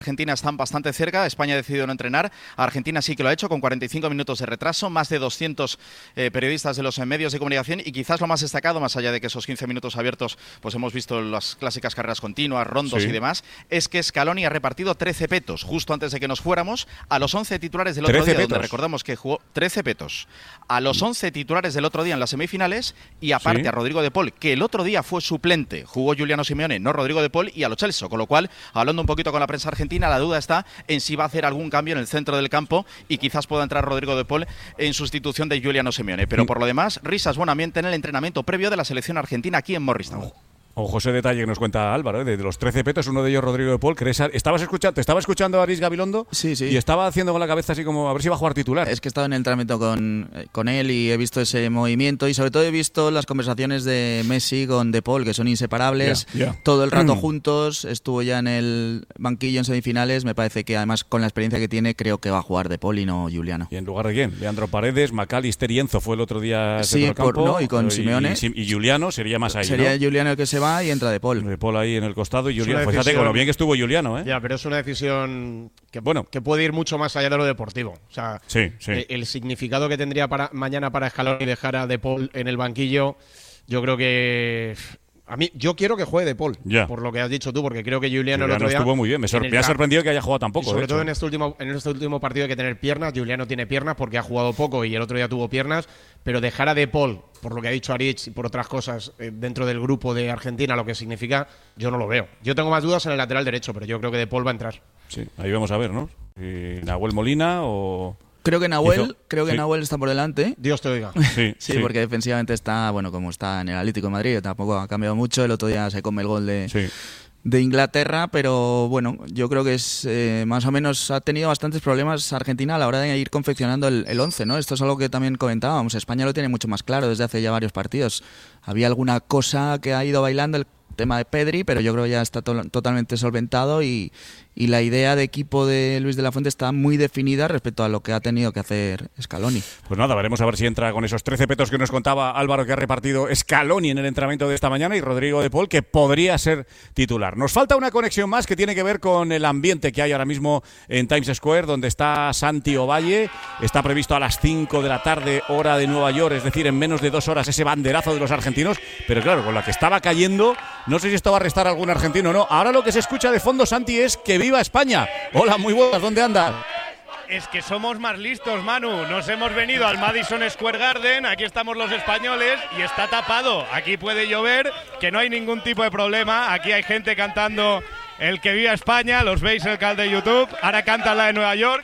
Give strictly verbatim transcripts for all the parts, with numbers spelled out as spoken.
Argentina están bastante cerca, España ha decidido no entrenar, Argentina sí que lo ha hecho con cuarenta y cinco minutos de retraso, más de doscientos eh, periodistas de los eh, medios de comunicación y quizás lo más destacado, más allá de que esos quince minutos abiertos, pues hemos visto las clásicas carreras continuas, rondos sí. y demás, es que Scaloni ha repartido trece petos, justo antes de que nos fuéramos, a los once titulares del otro día, petos. donde recordamos que jugó trece petos, a los once titulares del otro día en las semifinales y aparte sí. a Rodrigo de Paul, que el otro día fue suplente, jugó Giuliano Simeone, no Rodrigo de Paul, y a Lo Celso, con lo cual, hablando un poquito con la prensa argentina, la duda está en si va a hacer algún cambio en el centro del campo y quizás pueda entrar Rodrigo de Paul en sustitución de Giuliano Simeone. Pero por lo demás, risas, buen ambiente en el entrenamiento previo de la selección argentina aquí en Morristown. Ojo ese detalle que nos cuenta Álvaro, ¿eh? de los trece petos, uno de ellos Rodrigo de Paul. ¿Estabas escuchando, ¿Te estaba escuchando a Aris Gabilondo? Sí, sí. Y estaba haciendo con la cabeza así como a ver si iba a jugar titular. Es que he estado en el entrenamiento con, con él y he visto ese movimiento y sobre todo he visto las conversaciones de Messi con de Paul, que son inseparables, yeah, yeah. todo el rato juntos. Estuvo ya en el banquillo en semifinales. Me parece que además con la experiencia que tiene creo que va a jugar de Paul y no Giuliano. ¿Y en lugar de quién? Leandro Paredes, McAllister y Enzo fue el otro día sí, por, campo, no, y con y, Simeone. Y, y Giuliano sería más ahí, Sería ¿no? Giuliano el que se va y entra de Paul. De Paul ahí en el costado y Giuliano. Decisión... Fíjate con lo bien que estuvo Giuliano, ¿eh? Ya, pero es una decisión que, bueno. que puede ir mucho más allá de lo deportivo. O sea, sí, sí. El, el significado que tendría para mañana para Scaloni dejar a De Paul en el banquillo, yo creo que... A mí, yo quiero que juegue De Paul, ya. por lo que has dicho tú, porque creo que Giuliano, Giuliano el otro día estuvo muy bien. Me, sor- me ha sorprendido que haya jugado tan poco. Sobre de todo hecho. en este último en este último partido hay que tener piernas. Giuliano tiene piernas porque ha jugado poco y el otro día tuvo piernas, pero dejar a De Paul, por lo que ha dicho Aritz y por otras cosas, eh, dentro del grupo de Argentina, lo que significa, yo no lo veo. Yo tengo más dudas en el lateral derecho, pero yo creo que De Paul va a entrar. Sí, ahí vamos a ver, ¿no? Si Nahuel Molina o... Creo que Nahuel, Hizo, creo que sí. Nahuel está por delante. Dios te oiga. Sí, sí, sí, porque defensivamente está, bueno, como está en el Atlético de Madrid, tampoco ha cambiado mucho. El otro día se come el gol de, sí. de Inglaterra, pero bueno, yo creo que es eh, más o menos ha tenido bastantes problemas Argentina a la hora de ir confeccionando el, el once, ¿no? Esto es algo que también comentábamos. España lo tiene mucho más claro desde hace ya varios partidos. Había alguna cosa que ha ido bailando el tema de Pedri, pero yo creo que ya está to- totalmente solventado y, y la idea de equipo de Luis de la Fuente está muy definida respecto a lo que ha tenido que hacer Scaloni. Pues nada, veremos a ver si entra con esos trece petos que nos contaba Álvaro, que ha repartido Scaloni en el entrenamiento de esta mañana, y Rodrigo de Paul, que podría ser titular. Nos falta una conexión más que tiene que ver con el ambiente que hay ahora mismo en Times Square, donde está Santi Ovalle. Está previsto a las cinco de la tarde, hora de Nueva York, es decir, en menos de dos horas ese banderazo de los argentinos, pero claro, con la que estaba cayendo, no sé si esto va a restar a algún argentino o no. Ahora lo que se escucha de fondo, Santi, es que ¡viva España! Hola, muy buenas, ¿dónde andas? Es que somos más listos, Manu. Nos hemos venido al Madison Square Garden, aquí estamos los españoles y está tapado. Aquí puede llover, que no hay ningún tipo de problema. Aquí hay gente cantando el que viva España, los veis en el canal de YouTube. Ahora cantan la de Nueva York.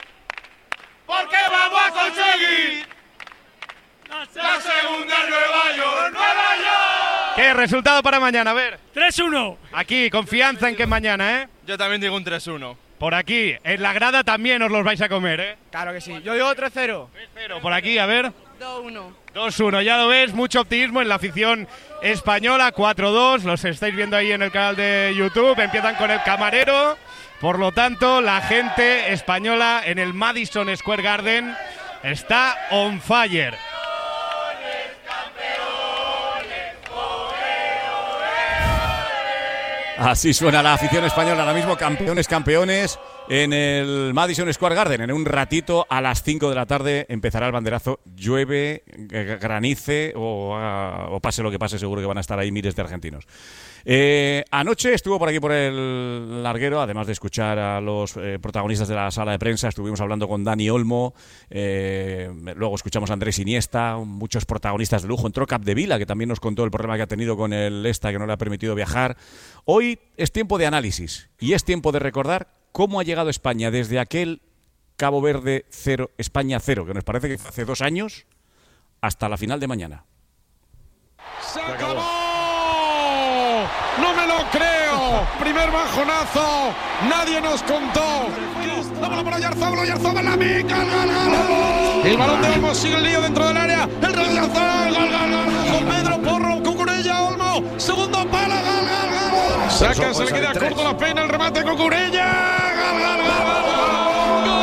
Porque vamos a conseguir la segunda en Nueva York, Nueva York. ¿Qué resultado para mañana? A ver. tres uno. Aquí, confianza en que mañana, ¿eh? Yo también digo un tres uno. Por aquí, en la grada también os los vais a comer, ¿eh? Claro que sí. Yo digo tres cero. tres cero, por aquí, a ver. dos uno. dos uno, ya lo ves, mucho optimismo en la afición española. Cuatro dos, los estáis viendo ahí en el canal de YouTube. Empiezan con el camarero. Por lo tanto, la gente española en el Madison Square Garden está on fire. Así suena la afición española ahora mismo, campeones, campeones, en el Madison Square Garden. En un ratito, a las cinco de la tarde, empezará el banderazo. Llueve, granice o, o pase lo que pase, seguro que van a estar ahí miles de argentinos. Eh, anoche estuvo por aquí por el larguero, además de escuchar a los eh, protagonistas de la sala de prensa, estuvimos hablando con Dani Olmo, eh, luego escuchamos a Andrés Iniesta, muchos protagonistas de lujo. Entró Capdevila, que también nos contó el problema que ha tenido con el ESTA, que no le ha permitido viajar. Hoy es tiempo de análisis y es tiempo de recordar cómo ha llegado España desde aquel Cabo Verde cero, España cero, que nos parece que fue hace dos años, hasta la final de mañana. ¡Se acabó! ¡No me lo creo! Primer bajonazo, nadie nos contó. La bola para Oyarzabal, Oyarzabal la pica, gol, gol, gol. El balón de Olmo sigue el lío dentro del área. El Oyarzabal, gol, gol, gol. Con Pedro Porro, Cucurella, Olmo, segundo palo, gol, gol, gol. Saca, se le queda corto la pena, el remate Cucurella, gol, gol, gol, gol.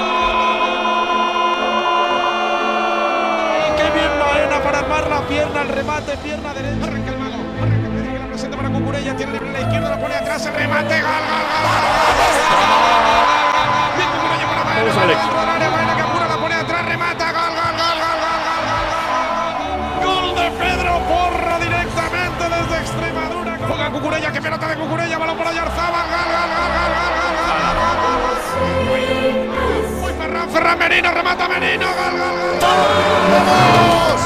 Qué bien Baena para armar la pierna, el remate, pierna derecha, arranca el mago. Para Cucurella, tiene libre la izquierda, lo pone atrás, el remate, gol, gol, gol, gol, gol, gol, para Merino, remata Merino. Gol, gol, gol. ¡Vamos!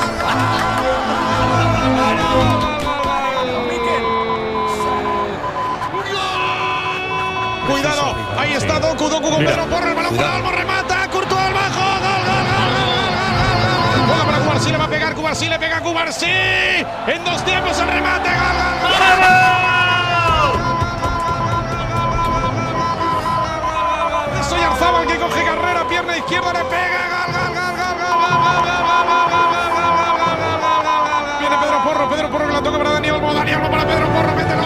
Cuidado, ahí está Doku, Doku con Pedro Porro, el balón para Olmo, remata, Courtois al bajo, gol, gol, gol, gol, gol, gol, gol, para Cubarsí, le va a pegar, Cubarsí, le pega a Cubarsí, en dos tiempos el remate, gol, gol, gol, gol, Soy Arzábal que coge carrera, pierna izquierda, le pega, gol, gol, gol, gol, gol, gol, gol, gol, viene Pedro Porro, Pedro Porro que la toca para Dani Olmo, Dani Olmo para Pedro Porro, mete